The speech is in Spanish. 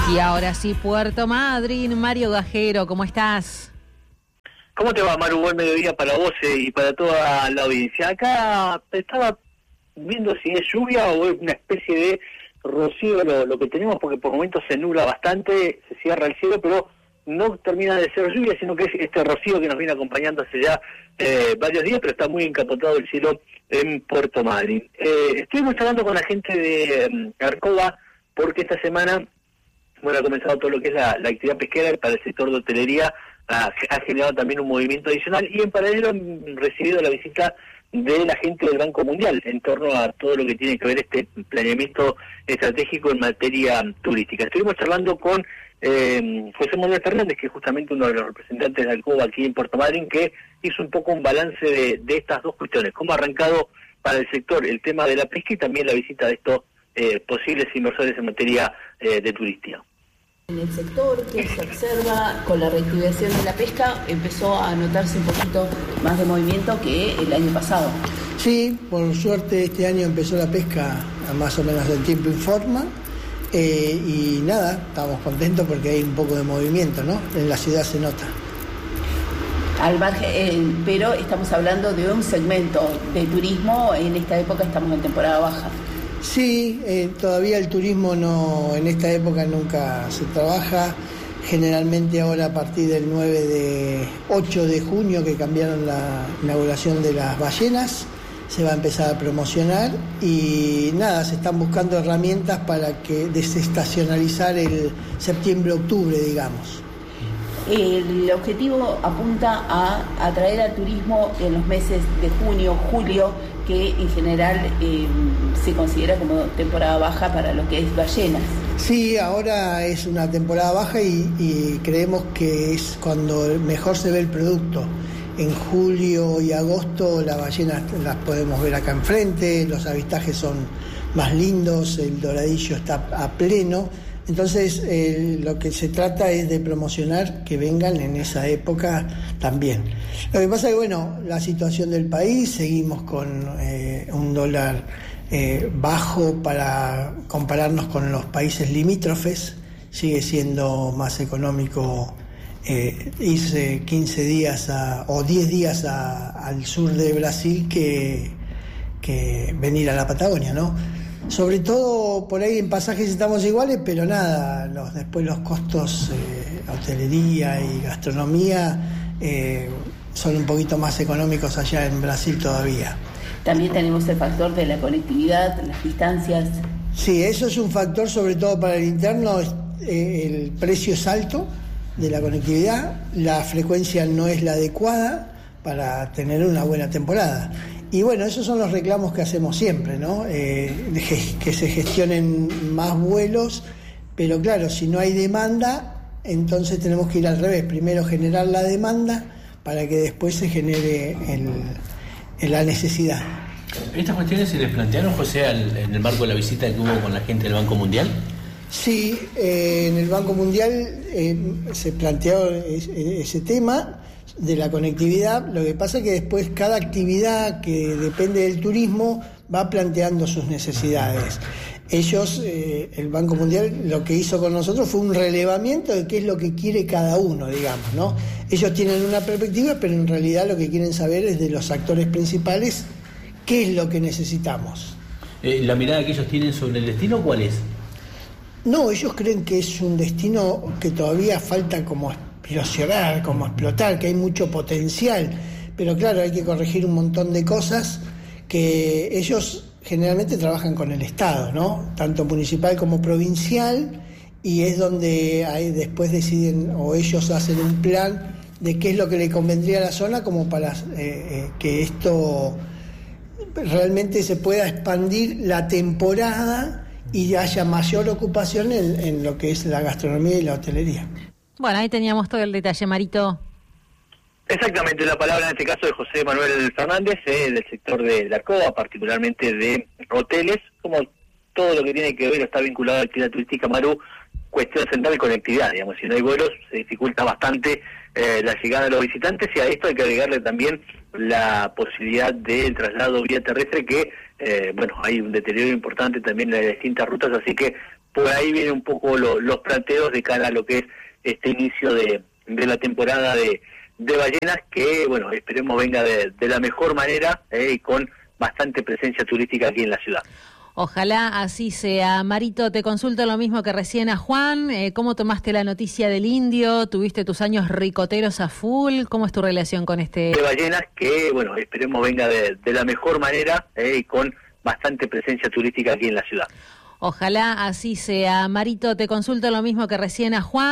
Y ahora sí, Puerto Madryn, Mario Gajero, ¿cómo estás? ¿Cómo te va, Maru? Buen mediodía para vos y para toda la audiencia. Acá estaba viendo si es lluvia o es una especie de rocío lo que tenemos, porque por momentos se nubla bastante, se cierra el cielo, pero no termina de ser lluvia, sino que es este rocío que nos viene acompañando hace ya varios días, pero está muy encapotado el cielo en Puerto Madryn. Estuvimos hablando con la gente de Arcoba, porque esta semana, bueno, ha comenzado todo lo que es la actividad pesquera para el sector de hotelería, ha generado también un movimiento adicional, y en paralelo han recibido la visita de la gente del Banco Mundial en torno a todo lo que tiene que ver este planeamiento estratégico en materia turística. Estuvimos charlando con José Manuel Fernández, que es justamente uno de los representantes de Alcoba aquí en Puerto Madryn, que hizo un poco un balance de estas dos cuestiones: cómo ha arrancado para el sector el tema de la pesca y también la visita de estos posibles inversores en materia de turismo. En el sector que se observa con la reactivación de la pesca empezó a notarse un poquito más de movimiento que el año pasado. Sí, por suerte este año empezó la pesca más o menos en tiempo y forma, y nada, estamos contentos porque hay un poco de movimiento, ¿no? En la ciudad se nota. Al margen, pero estamos hablando de un segmento de turismo, en esta época estamos en temporada baja. Sí, todavía el turismo no, en esta época nunca se trabaja. Generalmente ahora a partir del 8 de junio, que cambiaron la inauguración de las ballenas, se va a empezar a promocionar y nada, se están buscando herramientas para que desestacionalizar el septiembre-octubre, digamos. El objetivo apunta a atraer al turismo en los meses de junio, julio, que en general se considera como temporada baja para lo que es ballenas. Sí, ahora es una temporada baja y creemos que es cuando mejor se ve el producto. En julio y agosto las ballenas las podemos ver acá enfrente, los avistajes son más lindos, el doradillo está a pleno. Entonces lo que se trata es de promocionar que vengan en esa época también. Lo que pasa es que, bueno, la situación del país, seguimos con un dólar bajo para compararnos con los países limítrofes, sigue siendo más económico irse 15 días o 10 días al sur de Brasil que venir a la Patagonia, ¿no? Sobre todo por ahí en pasajes estamos iguales, pero nada, después los costos, hotelería y gastronomía son un poquito más económicos allá en Brasil todavía. También tenemos el factor de la conectividad, las distancias. Sí, eso es un factor sobre todo para el interno. El precio es alto de la conectividad, la frecuencia no es la adecuada para tener una buena temporada. Y bueno, esos son los reclamos que hacemos siempre, ¿no? Que se gestionen más vuelos, pero claro, si no hay demanda, entonces tenemos que ir al revés. Primero generar la demanda para que después se genere la necesidad. ¿Estas cuestiones se les plantearon, José, en el marco de la visita que hubo con la gente del Banco Mundial? Sí, en el Banco Mundial se planteó ese tema de la conectividad. Lo que pasa es que después cada actividad que depende del turismo va planteando sus necesidades. Ellos, el Banco Mundial, lo que hizo con nosotros fue un relevamiento de qué es lo que quiere cada uno, digamos, ¿no? Ellos tienen una perspectiva, pero en realidad lo que quieren saber es de los actores principales qué es lo que necesitamos. ¿La mirada que ellos tienen sobre el destino cuál es? No, ellos creen que es un destino que todavía falta como explosionar, como explotar, que hay mucho potencial, pero claro, hay que corregir un montón de cosas que ellos generalmente trabajan con el Estado, ¿no? Tanto municipal como provincial, y es donde después deciden o ellos hacen un plan de qué es lo que le convendría a la zona como para que esto realmente se pueda expandir la temporada y haya mayor ocupación en lo que es la gastronomía y la hotelería. Bueno, ahí teníamos todo el detalle, Marito. Exactamente, la palabra en este caso de José Manuel Fernández, del sector de la Arcoba, particularmente de hoteles, como todo lo que tiene que ver o está vinculado a la actividad turística, Maru, cuestión central de conectividad, digamos, si no hay vuelos se dificulta bastante la llegada de los visitantes, y a esto hay que agregarle también la posibilidad del traslado vía terrestre, que bueno, hay un deterioro importante también en las distintas rutas, así que por ahí vienen un poco los planteos de cara a lo que es este inicio de la temporada de ballenas, que bueno, esperemos venga de la mejor manera y con bastante presencia turística aquí en la ciudad. Ojalá así sea. Marito, te consulto lo mismo que recién a Juan. ¿Cómo tomaste la noticia del indio? ¿Tuviste tus años ricoteros a full? ¿Cómo es tu relación con este...? De ballenas, que bueno, esperemos venga de la mejor manera y con bastante presencia turística aquí en la ciudad. Ojalá así sea. Marito, te consulto lo mismo que recién a Juan.